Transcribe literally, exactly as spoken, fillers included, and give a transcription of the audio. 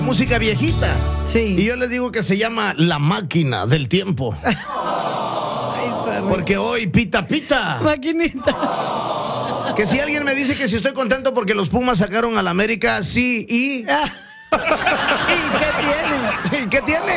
música viejita. Sí. Y yo les digo que se llama La Máquina del Tiempo. Ay, Porque hoy pita pita. maquinita. Que si alguien me dice que si estoy contento porque los Pumas sacaron a la América, sí, y... ¿Y qué tiene? ¿Y qué tiene?